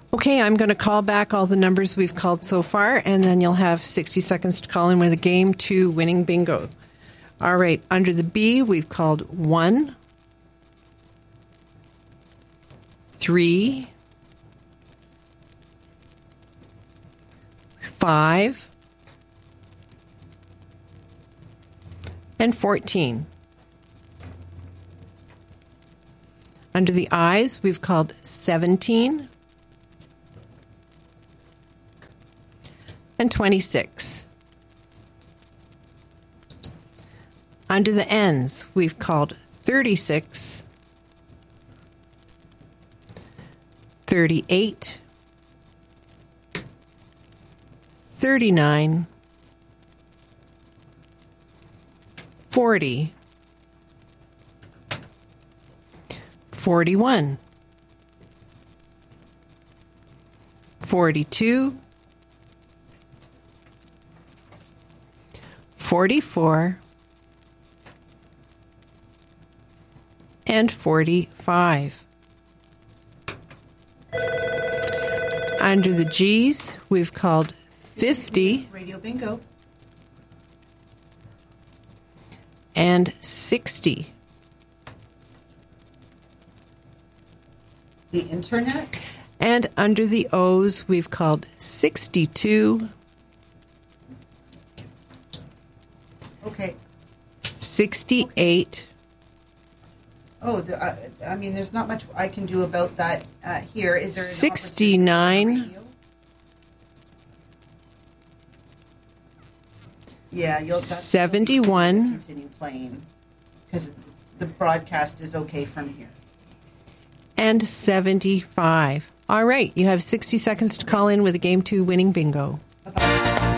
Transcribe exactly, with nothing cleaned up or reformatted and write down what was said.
Okay, I'm going to call back all the numbers we've called so far, and then you'll have sixty seconds to call in with a game two winning bingo. All right, under the B, we've called one, three, five, and fourteen. Under the I's, we've called seventeen and twenty-six. Under the N's, we've called thirty-six, thirty-eight, thirty-nine, forty, forty-one, forty-two, forty-four, and forty-five. Under the G's, we've called fifty, Radio Bingo, and sixty. the Internet, And under the O's, we've called sixty-two, okay. sixty-eight, Oh, the, uh, I mean, there's not much I can do about that uh, here. Is there an sixty-nine. opportunity for radio? Yeah, you'll that's- seventy-one, continue playing because the broadcast is okay from here. and seventy-five. All right, you have sixty seconds to call in with a Game two winning bingo.